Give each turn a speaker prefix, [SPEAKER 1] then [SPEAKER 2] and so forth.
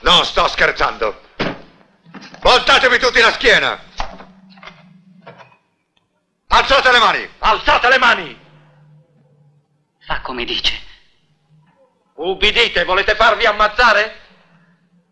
[SPEAKER 1] Non sto scherzando. Voltatevi tutti la schiena. Alzate le mani.
[SPEAKER 2] Alzate le mani.
[SPEAKER 3] Fa come dice.
[SPEAKER 2] Ubbidite, volete farvi ammazzare?